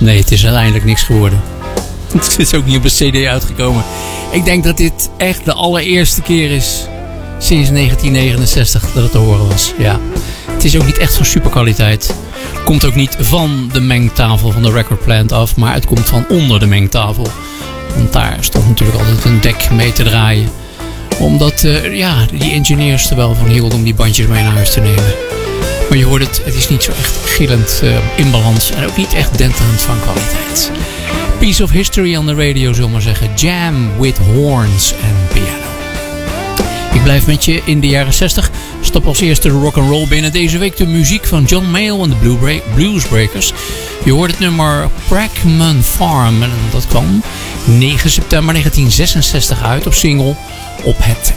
Nee, het is uiteindelijk niks geworden. Het is ook niet op een cd uitgekomen. Ik denk dat dit echt de allereerste keer is sinds 1969 dat het te horen was. Ja. Het is ook niet echt van superkwaliteit. Komt ook niet van de mengtafel van de Record Plant af, maar het komt van onder de mengtafel. Want daar stond natuurlijk altijd een dek mee te draaien. Omdat die engineers er wel van hielden om die bandjes mee naar huis te nemen. Maar je hoort het is niet zo echt gillend in balans en ook niet echt denterend van kwaliteit. Piece of history on the radio, zullen we maar zeggen. Jam with horns en piano. Ik blijf met je in de jaren 60. Stap als eerste de rock'n'roll binnen. Deze week de muziek van John Mayall en de Bluesbreakers. Je hoort het nummer Brackman Farm. En dat kwam 9 september 1966 uit op single op het